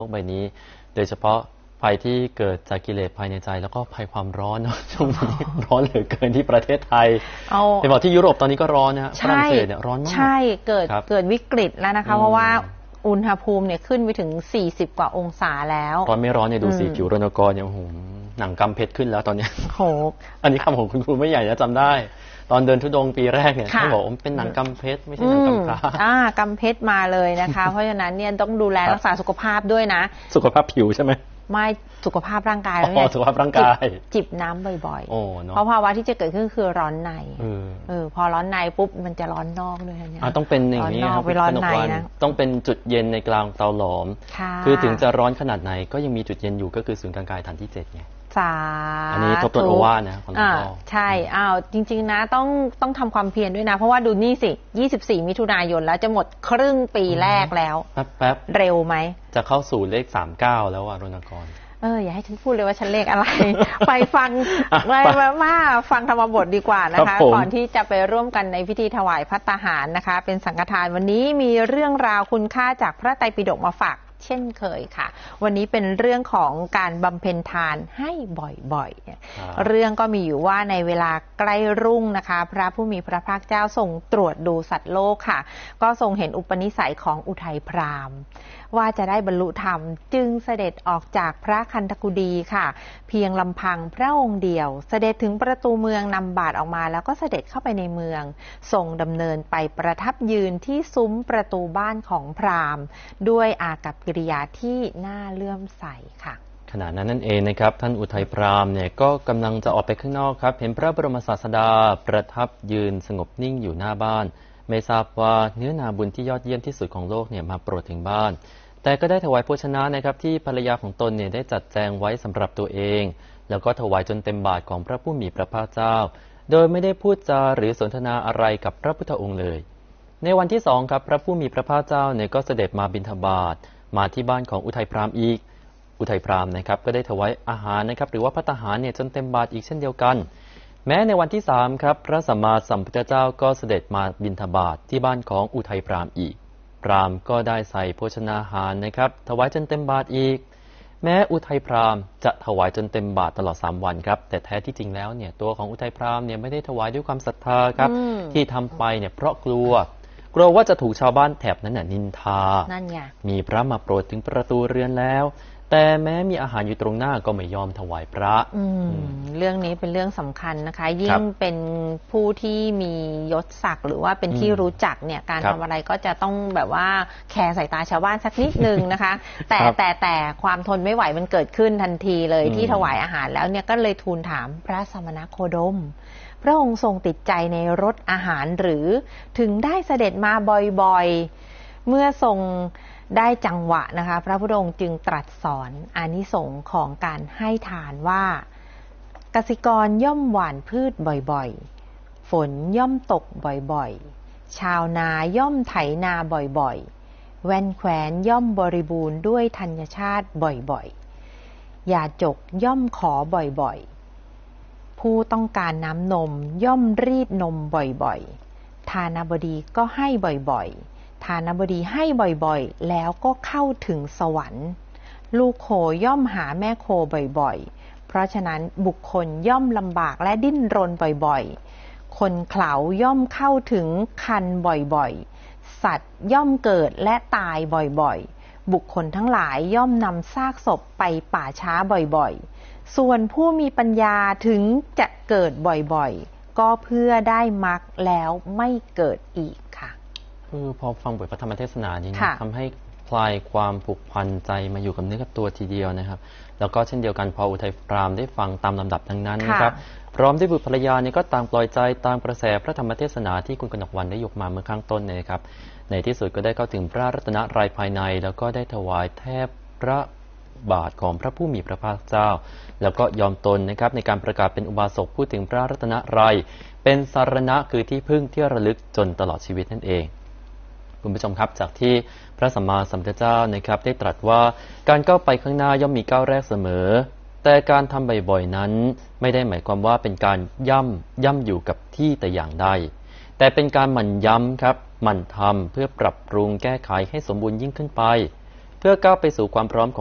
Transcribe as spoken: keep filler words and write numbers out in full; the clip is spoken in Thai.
โลกใบนี้โดยเฉพาะภัยที่เกิดจากกิเลสภายในใจแล้วก็ภัยความร้อนเนาะช่วงนี้ร้อนเหลือเกินที่ประเทศไทยเป็นบอกที่ยุโรปตอนนี้ก็ร้อนนะฮะฝรั่งเศสเนี่ยร้อนมากใช่เกิดเกิดวิกฤตแล้วนะคะเพราะว่าอุณหภูมิเนี่ยขึ้นไปถึงสี่สิบกว่าองศาแล้วร้อนไม่ร้อนเนี่ยดูสีผิวรณกรเนี่ยโอ้โหหนังกำเพชรขึ้นแล้วตอนนี้โหอันนี้คำของคุณครูไม่ใหญ่นะจำได้ตอนเดินธุดงค์ปีแรกเนี่ยเขาบอกเป็นหนังกำเพชรไม่ใช่หนังกำพร้าอ่ากำเพชรมาเลยนะคะเพราะฉะนั้นเนี่ยต้องดูแลรักษาสุขภาพด้วยนะสุขภาพผิวใช่ไหมไม่สุขภาพร่างกายแล้วเนี่ยสุขภาพร่างกายจิบน้ำบ่อยๆเพราะภาวะที่จะเกิดขึ้นคือร้อนในเออพอร้อนในปุ๊บมันจะร้อนนอกด้วยเนี่ยต้องเป็นอย่างนี้ครับร้อนในนะต้องเป็นจุดเย็นในกลางเตาหลอมคือถึงจะร้อนขนาดไหนก็ยังมีจุดเย็นอยู่ก็คือศูนย์กลางกายฐานที่เจ็ดไงอันนี้ทบทวนโอวาทนะของหลวงพ่อใช่อ้าวจริงๆนะต้องต้องทำความเพียรด้วยนะเพราะว่าดูนี่สิยี่สิบสี่มิถุนายนแล้วจะหมดครึ่งปีแรกแล้วแป๊บๆเร็วไหมจะเข้าสู่เลขสามสิบเก้าแล้วอ่ะรณกรเอออย่าให้ฉันพูดเลยว่าฉันเลขอะไร ไปฟังไปมาฟังธรรมบทดีกว่านะคะก่อนที่จะไปร่วมกันในพิธีถวายภัตตาหารนะคะเป็นสังฆทานวันนี้มีเรื่องราวคุณค่าจากพระไตรปิฎกมาฝากเช่นเคยค่ะวันนี้เป็นเรื่องของการบำเพ็ญทานให้บ่อยๆเรื่องก็มีอยู่ว่าในเวลาใกล้รุ่งนะคะพระผู้มีพระภาคเจ้าทรงตรวจดูสัตว์โลกค่ะก็ทรงเห็นอุปนิสัยของอุทัยพราหมณ์ว่าจะได้บรรลุธรรมจึงเสด็จออกจากพระคันธกุฎีค่ะเพียงลำพังพระองค์เดียวเสด็จถึงประตูเมืองนำบาตรออกมาแล้วก็เสด็จเข้าไปในเมืองทรงดำเนินไปประทับยืนที่ซุ้มประตูบ้านของพราหมณ์ด้วยอากัปกิริยาที่น่าเลื่อมใสค่ะขณะนั้นนั่นเองนะครับท่านอุทัยพราหมณ์เนี่ยก็กำลังจะออกไปข้างนอกครับเห็นพระบรมศาสดาประทับยืนสงบนิ่งอยู่หน้าบ้านไม่ทราบว่าเนื้อนาบุญที่ยอดเยี่ยมที่สุดของโลกเนี่ยมาโปรดถึงบ้านแต่ก็ได้ถวายโภชนะนะครับที่ภรรยาของตนเนี่ยได้จัดแจงไว้สำหรับตัวเองแล้วก็ถวายจนเต็มบาตรของพระผู้มีพระภาคเจ้าโดยไม่ได้พูดจาหรือสนทนาอะไรกับพระพุทธองค์เลยในวันที่สองครับพระผู้มีพระภาคเจ้าเนี่ยก็เสด็จมาบิณฑบาตมาที่บ้านของอุทัยพราหมณ์อีกอุทัยพราหมณ์นะครับก็ได้ถวายอาหารนะครับหรือว่าภัตตาหารเนี่ยจนเต็มบาตรอีกเช่นเดียวกันแม้ในวันที่สามครับพระสัมมาสัมพุทธเจ้าก็เสด็จมาบิณฑบาตที่บ้านของอุทัยพราหมณ์อีกพราหมณ์ก็ได้ใส่โภชนาหารนะครับถวายจนเต็มบาตรอีกแม้อุทัยพราหมณ์จะถวายจนเต็มบาตรตลอดสามวันครับแต่แท้ที่จริงแล้วเนี่ยตัวของอุทัยพราหมณ์เนี่ยไม่ได้ถวายด้วยความศรัทธาครับที่ทำไปเนี่ยเพราะกลัวกลัวว่าจะถูกชาวบ้านแถบนั้นน่ะนินทานั่นไงมีพระมาโปรดถึงประตูเรือนแล้วแต่แม้มีอาหารอยู่ตรงหน้าก็ไม่ยอมถวายพระอืมเรื่องนี้เป็นเรื่องสำคัญนะคะยิ่งเป็นผู้ที่มียศศักดิ์หรือว่าเป็นที่รู้จักเนี่ยการทำอะไรก็จะต้องแบบว่าแคร์สายตาชาวบ้านสักนิดนึงนะคะ แต่แต่แต่ความทนไม่ไหวมันเกิดขึ้นทันทีเลยที่ถวายอาหารแล้วเนี่ยก็เลยทูลถามพระสมณโคดมพระองค์ทรงติดใจในรสอาหารหรือถึงได้เสด็จมาบ่อยๆเมื่อทรงได้จังหวะนะคะพระพุทธองค์จึงตรัสสอนอานิสงส์ของการให้ทานว่ากสิกรย่อมหว่านพืชบ่อยๆฝนย่อมตกบ่อยๆชาวนาย่อมไถนาบ่อยๆแว่นแขวนย่อมบริบูรณ์ด้วยธัญชาติบ่อยๆยาจกย่อมขอบ่อยๆผู้ต้องการน้ำนมย่อมรีดนมบ่อยๆทานบดีก็ให้บ่อยๆทานบดีให้บ่อยๆแล้วก็เข้าถึงสวรรค์ลูกโคย่อมหาแม่โคบ่อยๆเพราะฉะนั้นบุคคลย่อมลำบากและดิ้นรนบ่อยๆคนเขลาย่อมเข้าถึงคันบ่อยๆสัตว์ย่อมเกิดและตายบ่อยๆบุคคลทั้งหลายย่อมนำซากศพไปป่าช้าบ่อยๆส่วนผู้มีปัญญาถึงจะเกิดบ่อยๆก็เพื่อได้มรรคแล้วไม่เกิดอีกค่ะคือพอฟังบทพระธรรมเทศนานี้ทำให้คลายความผูกพันใจมาอยู่กับเนื้อกับตัวทีเดียวนะครับแล้วก็เช่นเดียวกันพออุทัยพราหมณ์ได้ฟังตามลำดับดังนั้นนะครับพร้อมด้วยบุตรภรรยาเนี่ยก็ต่างปล่อยใจตามกระแสพระธรรมเทศนาที่คุณกนกวรรณได้ยกมาเมื่อข้างต้นนะครับในที่สุดก็ได้เข้าถึงพระรัตนตรัยภายในแล้วก็ได้ถวายแทบพระบาทของพระผู้มีพระภาคเจ้าแล้วก็ยอมตนนะครับในการประกาศเป็นอุบาสกพูดถึงพระรัตนตรัยเป็นสารณะคือที่พึ่งที่ระลึกจนตลอดชีวิตนั่นเองคุณผู้ชมครับจากที่พระสัมมาสัมพุทธเจ้านะครับได้ตรัสว่าการก้าวไปข้างหน้าย่อมมีก้าวแรกเสมอแต่การทำบ่อยๆนั้นไม่ได้หมายความว่าเป็นการย่ำย่ำอยู่กับที่แต่อย่างใดแต่เป็นการหมั่นย้ำครับหมั่นทำเพื่อปรับปรุงแก้ไขให้สมบูรณ์ยิ่งขึ้นไปเพื่อก้าวไปสู่ความพร้อมของ